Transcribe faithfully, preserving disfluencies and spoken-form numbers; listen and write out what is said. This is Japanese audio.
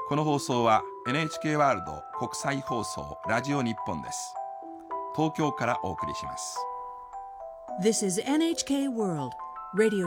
この放送は エヌエイチケー ワールド国際放送ラジオ日本です。東京からお送りします。 This is エヌエイチケー World Radio